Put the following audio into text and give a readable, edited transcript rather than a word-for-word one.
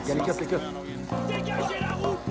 Il y a les keufs, les keufs. Dégagez la route!